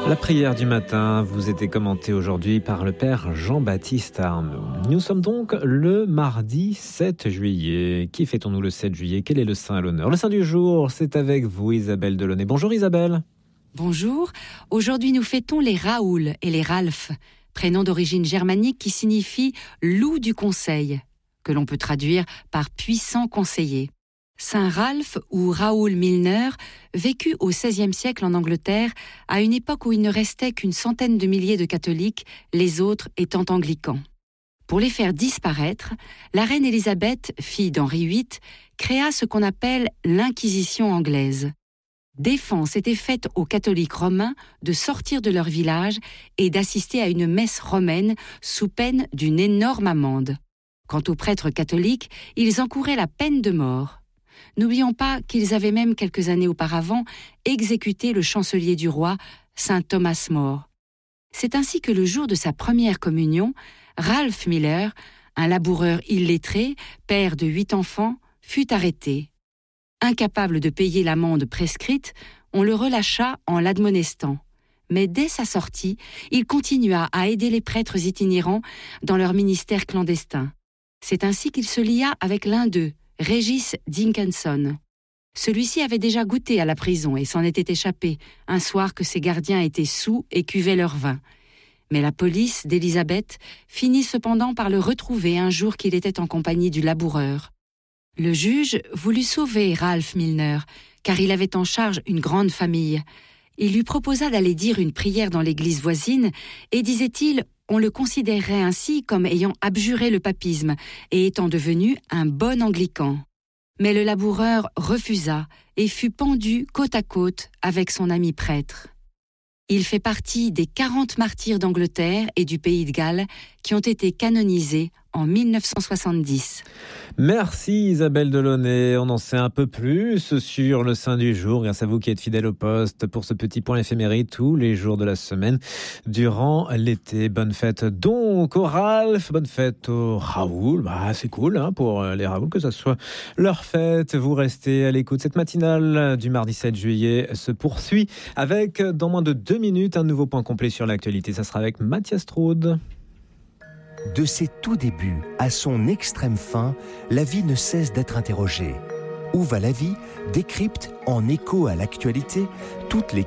La prière du matin vous était commentée aujourd'hui par le Père Jean-Baptiste Arnaud. Nous sommes donc le mardi 7 juillet. Qui fêtons-nous le 7 juillet ? Quel est le saint à l'honneur ? Le saint du jour, c'est avec vous Isabelle Delaunay. Bonjour Isabelle. Bonjour, aujourd'hui nous fêtons les Raoul et les Ralph, prénoms d'origine germanique qui signifient « loup du conseil », que l'on peut traduire par « puissant conseiller ». Saint Ralph ou Raoul Milner vécut au XVIe siècle en Angleterre, à une époque où il ne restait qu'une centaine de milliers de catholiques, les autres étant anglicans. Pour les faire disparaître, la reine Élisabeth, fille d'Henri VIII, créa ce qu'on appelle l'Inquisition anglaise. Défense était faite aux catholiques romains de sortir de leur village et d'assister à une messe romaine sous peine d'une énorme amende. Quant aux prêtres catholiques, ils encouraient la peine de mort. N'oublions pas qu'ils avaient même quelques années auparavant exécuté le chancelier du roi, saint Thomas More. C'est ainsi que le jour de sa première communion, Ralph Miller, un laboureur illettré, père de 8 enfants, fut arrêté. Incapable de payer l'amende prescrite, on le relâcha en l'admonestant. Mais dès sa sortie, il continua à aider les prêtres itinérants dans leur ministère clandestin. C'est ainsi qu'il se lia avec l'un d'eux, Régis Dinkinson. Celui-ci avait déjà goûté à la prison et s'en était échappé, un soir que ses gardiens étaient saouls et cuvaient leur vin. Mais la police d'Élisabeth finit cependant par le retrouver un jour qu'il était en compagnie du laboureur. Le juge voulut sauver Ralph Milner, car il avait en charge une grande famille. Il lui proposa d'aller dire une prière dans l'église voisine, et disait-il, on le considérerait ainsi comme ayant abjuré le papisme et étant devenu un bon anglican. Mais le laboureur refusa et fut pendu côte à côte avec son ami prêtre. Il fait partie des 40 martyrs d'Angleterre et du Pays de Galles qui ont été canonisés en 1970. Merci Isabelle Delaunay. On en sait un peu plus sur le saint du jour grâce à vous qui êtes fidèle au poste pour ce petit point éphéméride tous les jours de la semaine durant l'été. Bonne fête donc au Ralph, bonne fête au Raoul. C'est cool pour les Raoul que ça soit leur fête. Vous restez à l'écoute. Cette matinale du mardi 7 juillet se poursuit avec dans moins de 2 minutes un nouveau point complet sur l'actualité. Ça sera avec Mathias Straude. De ses tout débuts à son extrême fin, la vie ne cesse d'être interrogée. Où va la vie ? Décrypte, en écho à l'actualité, toutes les